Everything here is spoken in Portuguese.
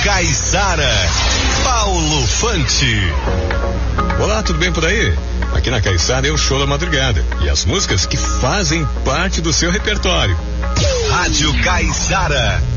Caiçara, Paulo Fante. Olá, tudo bem por aí? Aqui na Caiçara é o show da madrugada e as músicas que fazem parte do seu repertório. Rádio Caiçara.